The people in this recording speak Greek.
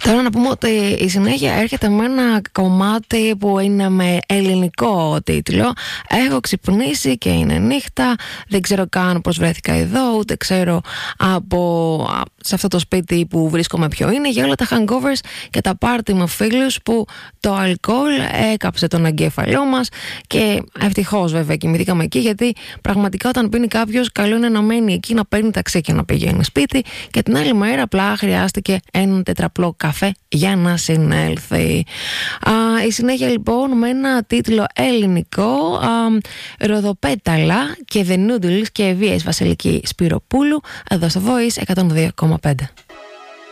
Τώρα να πούμε ότι η συνέχεια έρχεται με ένα κομμάτι που είναι με ελληνικό τίτλο. Έχω ξυπνήσει και είναι νύχτα. Δεν ξέρω καν πώς βρέθηκα εδώ, ούτε ξέρω σε αυτό το σπίτι που βρίσκομαι ποιο είναι. Για όλα τα hangovers και τα πάρτι με φίλους που το αλκοόλ έκαψε τον εγκέφαλό μας. Και ευτυχώς βέβαια κοιμηθήκαμε εκεί, γιατί πραγματικά όταν πίνει κάποιος, καλό είναι να μένει εκεί, να παίρνει ταξί και να πηγαίνει σπίτι. Και την άλλη μέρα απλά χρειάστηκε έναν τετραπλό καφέ για να συνέλθει. Η συνέχεια λοιπόν με ένα τίτλο ελληνικό, Ροδοπέταλα και The Noodles και VS Βασιλική Σπυροπούλου, εδώ στο Voice 102,5.